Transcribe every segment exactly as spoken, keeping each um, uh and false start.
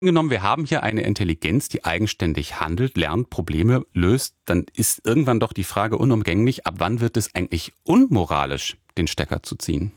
Genommen, wir haben hier eine Intelligenz, die eigenständig handelt, lernt, Probleme löst, dann ist irgendwann doch die Frage unumgänglich, ab wann wird es eigentlich unmoralisch, den Stecker zu ziehen?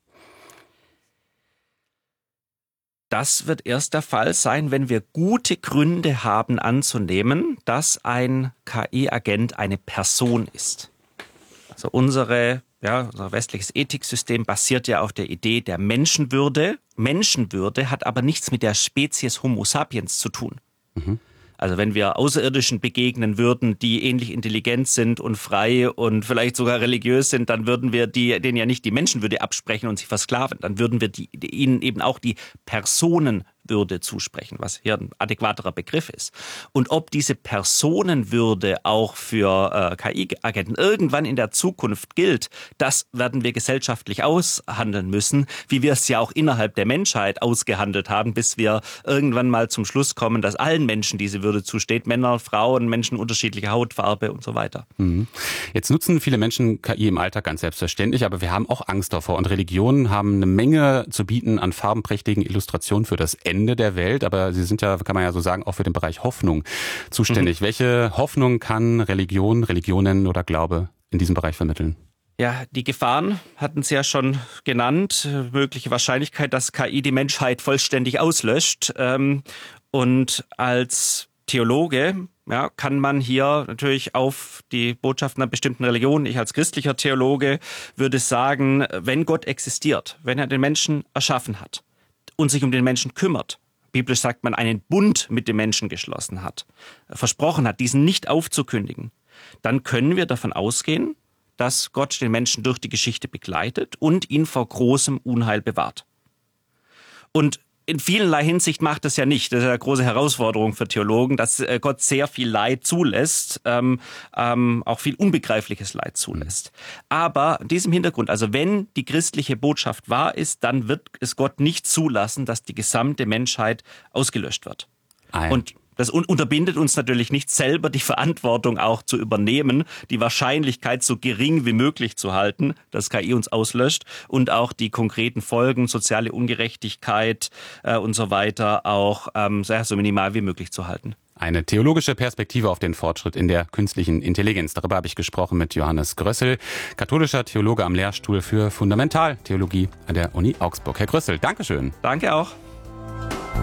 Das wird erst der Fall sein, wenn wir gute Gründe haben anzunehmen, dass ein K I-Agent eine Person ist. Also unsere, ja, unser westliches Ethiksystem basiert ja auf der Idee der Menschenwürde. Menschenwürde hat aber nichts mit der Spezies Homo sapiens zu tun. Mhm. Also wenn wir Außerirdischen begegnen würden, die ähnlich intelligent sind und frei und vielleicht sogar religiös sind, dann würden wir die, denen ja nicht die Menschenwürde absprechen und sie versklaven. Dann würden wir die, die, ihnen eben auch die Personenwürde zusprechen, was hier ein adäquaterer Begriff ist. Und ob diese Personenwürde auch für äh, K I-Agenten irgendwann in der Zukunft gilt, das werden wir gesellschaftlich aushandeln müssen, wie wir es ja auch innerhalb der Menschheit ausgehandelt haben, bis wir irgendwann mal zum Schluss kommen, dass allen Menschen diese Würde zusteht, Männer, Frauen, Menschen unterschiedlicher Hautfarbe und so weiter. Mhm. Jetzt nutzen viele Menschen K I im Alltag ganz selbstverständlich, aber wir haben auch Angst davor. Und Religionen haben eine Menge zu bieten an farbenprächtigen Illustrationen für das Ende der Welt, aber sie sind ja, kann man ja so sagen, auch für den Bereich Hoffnung zuständig. Mhm. Welche Hoffnung kann Religion, Religionen oder Glaube in diesem Bereich vermitteln? Ja, die Gefahren hatten Sie ja schon genannt. Mögliche Wahrscheinlichkeit, dass K I die Menschheit vollständig auslöscht. Und als Theologe ja, kann man hier natürlich auf die Botschaften einer bestimmten Religion, ich als christlicher Theologe würde sagen, wenn Gott existiert, wenn er den Menschen erschaffen hat und sich um den Menschen kümmert, biblisch sagt man, einen Bund mit dem Menschen geschlossen hat, versprochen hat, diesen nicht aufzukündigen, dann können wir davon ausgehen, dass Gott den Menschen durch die Geschichte begleitet und ihn vor großem Unheil bewahrt. Und in vielerlei Hinsicht macht es ja nicht. Das ist eine große Herausforderung für Theologen, dass Gott sehr viel Leid zulässt, ähm, ähm, auch viel unbegreifliches Leid zulässt. Aber in diesem Hintergrund, also wenn die christliche Botschaft wahr ist, dann wird es Gott nicht zulassen, dass die gesamte Menschheit ausgelöscht wird. Ein. Und das unterbindet uns natürlich nicht, selber die Verantwortung auch zu übernehmen, die Wahrscheinlichkeit so gering wie möglich zu halten, dass K I uns auslöscht und auch die konkreten Folgen, soziale Ungerechtigkeit äh, und so weiter auch ähm, so minimal wie möglich zu halten. Eine theologische Perspektive auf den Fortschritt in der künstlichen Intelligenz. Darüber habe ich gesprochen mit Johannes Grössel, katholischer Theologe am Lehrstuhl für Fundamentaltheologie an der Uni Augsburg. Herr Grössel, Dankeschön. Danke auch.